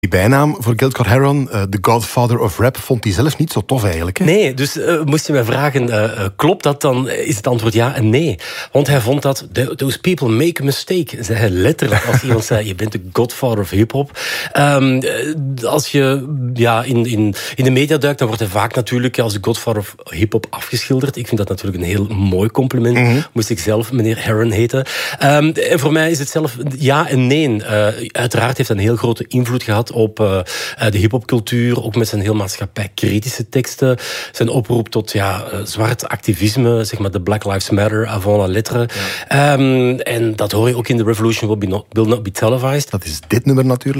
Die bijnaam voor Gilchrist Heron, The Godfather of Rap, vond hij zelf niet zo tof eigenlijk. Hè? Nee, dus moest je mij vragen, klopt dat dan? Is het antwoord ja en nee. Want hij vond dat, those people make a mistake. Zei hij letterlijk als iemand zei, je bent de Godfather of hip-hop. Als je in de media duikt, dan wordt hij vaak natuurlijk als de Godfather of hip-hop afgeschilderd. Ik vind dat natuurlijk een heel mooi compliment. Mm-hmm. Moest ik zelf meneer Heron heten. En voor mij is het zelf ja en nee. Uiteraard heeft hij een heel grote invloed gehad op de hiphopcultuur, ook met zijn heel maatschappijkritische teksten, zijn oproep tot zwart activisme, zeg maar de Black Lives Matter avant la lettre. Ja. En dat hoor je ook in The Revolution Will Not Be Televised. Dat is dit nummer natuurlijk.